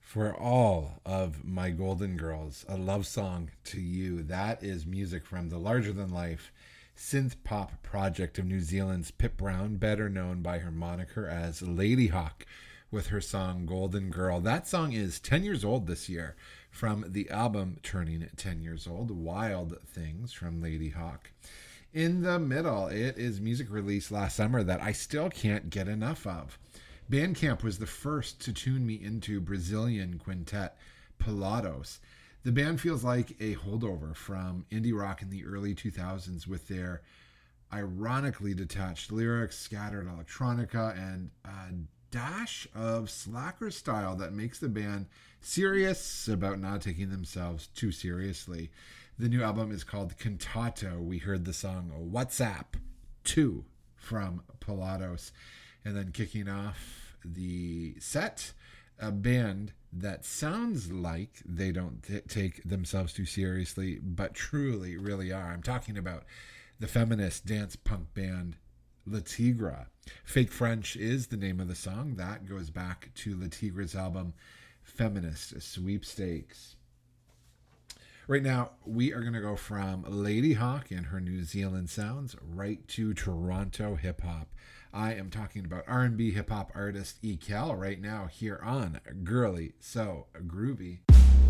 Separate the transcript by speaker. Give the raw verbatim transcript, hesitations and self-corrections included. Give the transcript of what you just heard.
Speaker 1: For all of my golden girls, a love song to you. That is music from the larger than life synth pop project of New Zealand's Pip Brown, better known by her moniker as Ladyhawke, with her song Golden Girl. That song is ten years old this year, from the album turning ten years old, Wild Things from Ladyhawke. In the middle, it is music released last summer that I still can't get enough of. Bandcamp was the first to tune me into Brazilian quintet Pilados. The band feels like a holdover from indie rock in the early two thousands with their ironically detached lyrics, scattered electronica, and a dash of slacker style that makes the band serious about not taking themselves too seriously. The new album is called Cantato. We heard the song WhatsApp two from Pilados. And then kicking off the set, a band that sounds like they don't t- take themselves too seriously, but truly really are. I'm talking about the feminist dance punk band Le Tigre. Fake French is the name of the song. That goes back to Le Tigre's album Feminist Sweepstakes. Right now, we are going to go from Ladyhawke and her New Zealand sounds right to Toronto hip-hop. I am talking about R and B hip-hop artist E. Kel right now here on Girly So Groovy.